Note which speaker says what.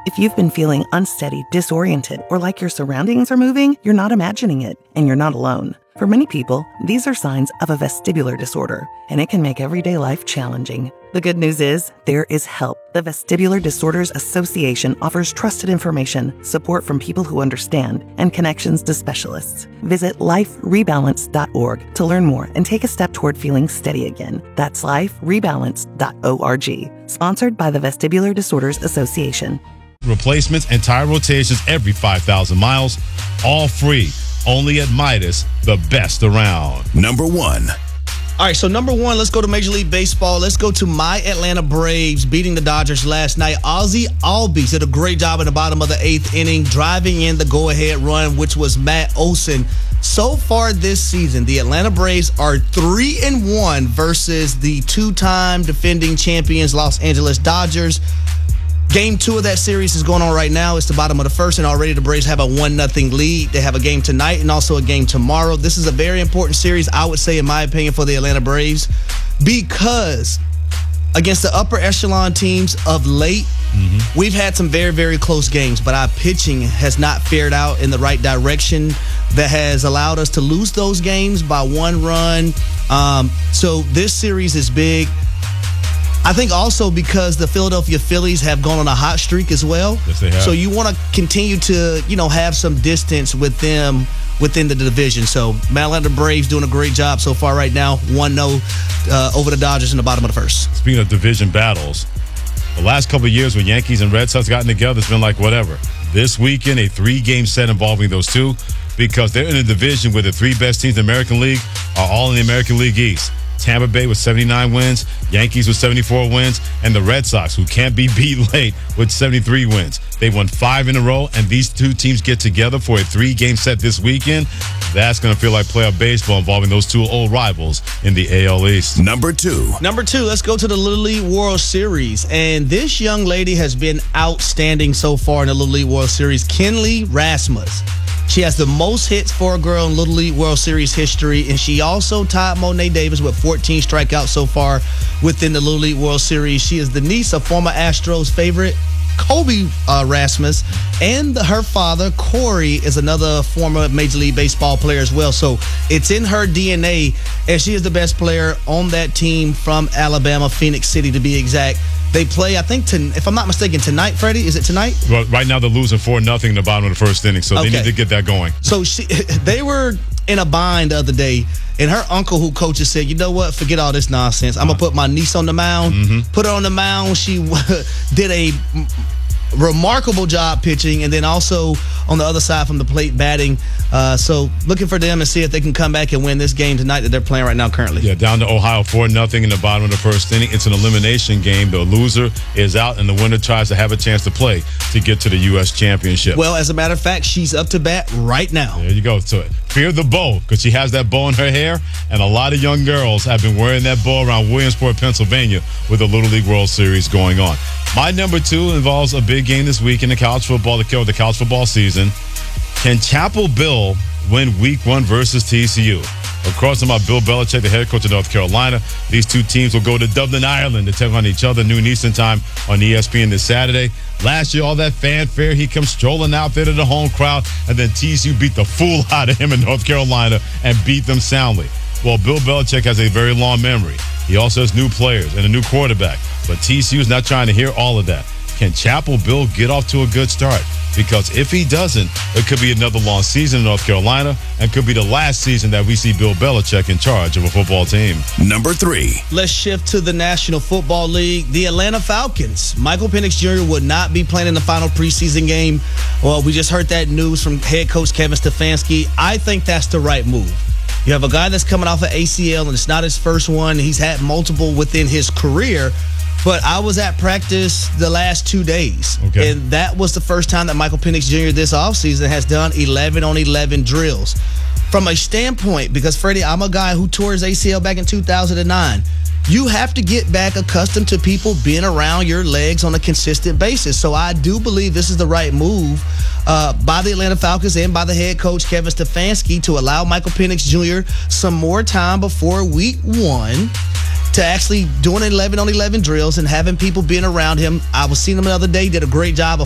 Speaker 1: If you've been feeling unsteady, disoriented, or like your surroundings are moving, you're not imagining it, and you're not alone. For many people, these are signs of a vestibular disorder, and it can make everyday life challenging. The good news is, there is help. The Vestibular Disorders Association offers trusted information, support from people who understand, and connections to specialists. Visit liferebalance.org to learn more and take a step toward feeling steady again. That's liferebalance.org. Sponsored by the Vestibular Disorders Association.
Speaker 2: Replacements and tire rotations every 5,000 miles, all free. Only at Midas, the best around.
Speaker 3: Number 1.
Speaker 4: All right, so number 1, let's go to Major League Baseball. Let's go to my Atlanta Braves beating the Dodgers last night. Ozzie Albies did a great job in the bottom of the 8th inning, driving in the go-ahead run, which was Matt Olson. So far this season, the Atlanta Braves are 3-1 versus the two-time defending champions Los Angeles Dodgers. Game 2 of that series is going on right now. It's the bottom of the first, and already the Braves have a 1-0 lead. They have a game tonight and also a game tomorrow. This is a very important series, I would say, in my opinion, for the Atlanta Braves, because against the upper echelon teams of late, we've had some very, very close games, but our pitching has not fared out in the right direction. That has allowed us to lose those games by 1 run. So this series is big. I think also because the Philadelphia Phillies have gone on a hot streak as well.
Speaker 2: Yes, they have. So
Speaker 4: you want to continue to, have some distance with them within the division. So Atlanta Braves doing a great job so far right now. 1-0 over the Dodgers in the bottom of the first.
Speaker 2: Speaking of division battles, the last couple of years when Yankees and Red Sox gotten together, it's been like whatever. This weekend, a 3-game set involving those two, because they're in a division where the 3 best teams in the American League are all in the American League East. Tampa Bay with 79 wins, Yankees with 74 wins, and the Red Sox, who can't be beat late, with 73 wins. They won 5 in a row, and these two teams get together for a 3-game set this weekend. That's going to feel like playoff baseball involving those two old rivals in the AL East.
Speaker 3: Number 2.
Speaker 4: Let's go to the Little League World Series. And this young lady has been outstanding so far in the Little League World Series, Kenley Rasmus. She has the most hits for a girl in Little League World Series history, and she also tied Monet Davis with 14 strikeouts so far within the Little League World Series. She is the niece of former Astros favorite Kobe Rasmus, and her father, Corey, is another former Major League Baseball player as well. So it's in her DNA, and she is the best player on that team from Alabama, Phoenix City to be exact. They play, I think, if I'm not mistaken, tonight, Freddie? Is it tonight?
Speaker 2: Well, right now they're losing 4-0 in the bottom of the first inning, so they need to get that going.
Speaker 4: So they were in a bind the other day, and her uncle, who coaches, said, you know what, forget all this nonsense. I'm going to put my niece on the mound. Put her on the mound. She did a remarkable job pitching, and then also on the other side from the plate batting. So looking for them and see if they can come back and win this game tonight that they're playing right now currently.
Speaker 2: Yeah, down to Ohio 4-0 in the bottom of the first inning. It's an elimination game. The loser is out, and the winner tries to have a chance to play to get to the U.S. Championship.
Speaker 4: Well, as a matter of fact, she's up to bat right now.
Speaker 2: There you go. So fear the bow, because she has that bow in her hair, and a lot of young girls have been wearing that bow around Williamsport, Pennsylvania, with the Little League World Series going on. My number 2 involves a big game this week in the college football, the college football season. Can Chapel Bill win Week 1 versus TCU? Of course, I'm about Bill Belichick, the head coach of North Carolina. These two teams will go to Dublin, Ireland to take on each other, noon Eastern time on ESPN this Saturday. Last year, all that fanfare, he comes strolling out there to the home crowd, and then TCU beat the fool out of him in North Carolina and beat them soundly. Well, Bill Belichick has a very long memory. He also has new players and a new quarterback, but TCU is not trying to hear all of that. Can Chapel Bill get off to a good start? Because if he doesn't, it could be another long season in North Carolina and could be the last season that we see Bill Belichick in charge of a football team.
Speaker 3: Number 3.
Speaker 4: Let's shift to the National Football League. The Atlanta Falcons. Michael Penix Jr. would not be playing in the final preseason game. Well, we just heard that news from head coach Kevin Stefanski. I think that's the right move. You have a guy that's coming off an ACL, and it's not his first one. He's had multiple within his career. But I was at practice the last 2 days, and that was the first time that Michael Penix Jr. this offseason has done 11-on-11 drills. From a standpoint, because, Freddie, I'm a guy who tore his ACL back in 2009, you have to get back accustomed to people being around your legs on a consistent basis. So I do believe this is the right move by the Atlanta Falcons and by the head coach, Kevin Stefanski, to allow Michael Penix Jr. some more time before Week 1 to actually doing 11-on-11 drills and having people being around him. I was seeing him the other day, did a great job of